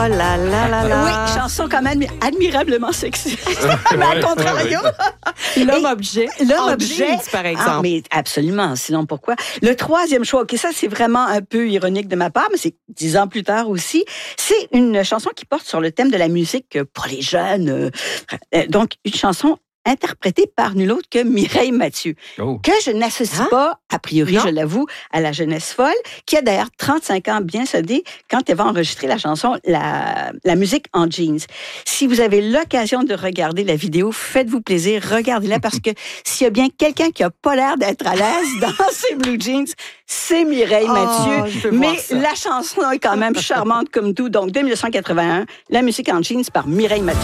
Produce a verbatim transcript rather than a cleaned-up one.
Oh là là là là. Oui, chanson quand même admirablement sexy. Mais à contrario. L'homme-objet. L'homme-objet. En jeans, par exemple. Ah, mais absolument. Sinon, pourquoi? Le troisième choix, OK, ça, c'est vraiment un peu ironique de ma part, mais c'est dix ans plus tard aussi. C'est une chanson qui porte sur le thème de la musique pour les jeunes. Donc, une chanson interprétée par nul autre que Mireille Mathieu, oh. que je n'associe ah? pas, a priori, non. je l'avoue, à la jeunesse folle, qui a d'ailleurs trente-cinq ans bien soudé quand elle va enregistrer la chanson la, la musique en jeans. Si vous avez l'occasion de regarder la vidéo, faites-vous plaisir, regardez-la, parce que s'il y a bien quelqu'un qui a pas l'air d'être à l'aise dans ses blue jeans, c'est Mireille oh, Mathieu. Mais la chanson est quand même charmante comme tout. Donc, dix-neuf cent quatre-vingt-un, la musique en jeans par Mireille Mathieu.